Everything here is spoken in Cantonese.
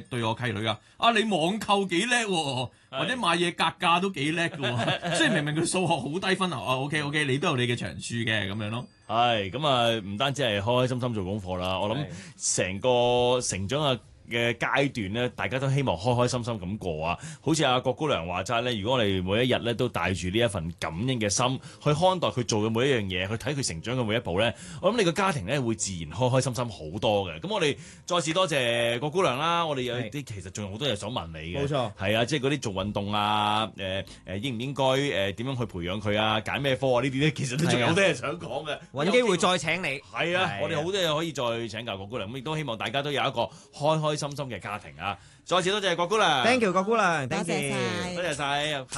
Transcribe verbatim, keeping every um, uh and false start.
對我契女啊，啊你網購幾叻喎，或者買嘢格價都幾叻嘅喎，雖然明明佢數學好低分啊，啊 OK OK，你都有你嘅長處嘅咁樣咯。 係咁啊，唔單止係開開心心做功課啦，我諗成個成長嘅嘅階段咧，大家都希望開開心心咁過啊！好似阿郭姑娘話齋咧，如果我哋每一日咧都帶住呢一份感恩嘅心去看待佢做嘅每一樣嘢，去睇佢成長嘅每一步咧，我諗你個家庭咧會自然開開心心好多嘅。咁我哋再次多謝郭姑娘啦！我哋有啲其實仲有好多嘢想問你嘅， 冇錯， 係啊，即係嗰啲做運動啊，誒、呃、誒應唔應該誒點樣去培養佢啊？揀咩科啊？呢啲咧其實都仲有好多嘢想講嘅， 揾機會再請你。 係啊，我哋好多嘢可以再請教郭姑娘，咁亦都希望大家都有一個開開心心嘅家庭啊！再次多謝郭姑娘 ，thank you 郭姑娘， 多謝晒。 多謝晒。